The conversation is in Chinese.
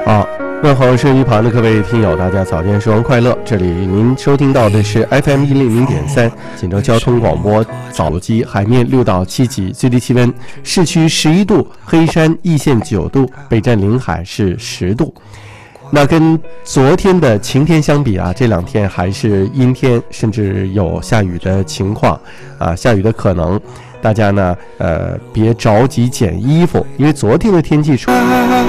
好，问候收音机旁的各位听友，大家早间时光快乐。这里您收听到的是 FM 100.3锦州交通广播，早机海面6到7级，最低气温市区11度，黑山易县9度，北站临海是10度。那跟昨天的晴天相比啊，这2天还是阴天，甚至有下雨的情况啊，下雨的可能。大家呢，别着急捡衣服，因为昨天的天气